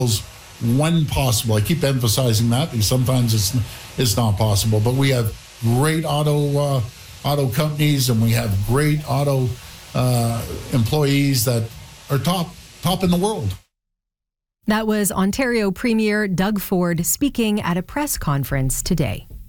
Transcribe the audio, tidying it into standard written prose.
when possible. I keep emphasizing that because sometimes it's not possible. But we have great auto companies, and we have great auto employees that are top in the world. That was Ontario Premier Doug Ford speaking at a press conference today.